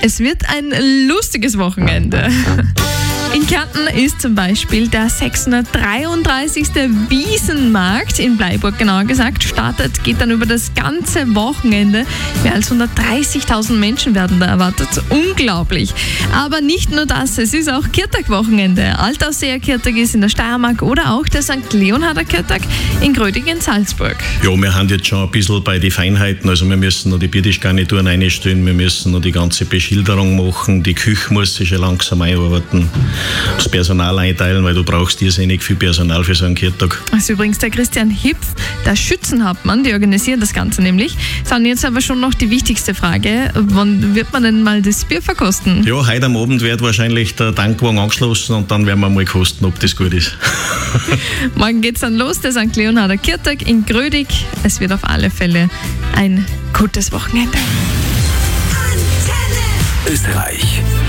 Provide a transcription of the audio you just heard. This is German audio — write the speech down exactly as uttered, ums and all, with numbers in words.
Es wird ein lustiges Wochenende. In Kärnten ist zum Beispiel der sechshundertdreiunddreißigste Wiesenmarkt in Bleiburg, genauer gesagt, startet, geht dann über das ganze Wochenende. Mehr als hundertdreißigtausend Menschen werden da erwartet. Unglaublich. Aber nicht nur das, es ist auch Kirtag-Wochenende. Altausseer Kirtag ist in der Steiermark oder auch der Sankt Leonharder Kirtag in Grödig in Salzburg. Ja, wir haben jetzt schon ein bisschen bei den Feinheiten, also wir müssen noch die Biertischgarnituren einstellen, wir müssen noch die ganze Beschilderung machen, die Küche muss sich schon langsam einarbeiten. Das Personal einteilen, weil du brauchst irrsinnig viel Personal für so einen Kirtag. Das ist übrigens der Christian Hipf, der Schützenhauptmann, die organisieren das Ganze nämlich. Dann jetzt aber schon noch die wichtigste Frage, wann wird man denn mal das Bier verkosten? Ja, heute am Abend wird wahrscheinlich der Tankwagen angeschlossen und dann werden wir mal kosten, ob das gut ist. Morgen geht's dann los, der Sankt Leonharder Kirtag in Grödig. Es wird auf alle Fälle ein gutes Wochenende. Österreich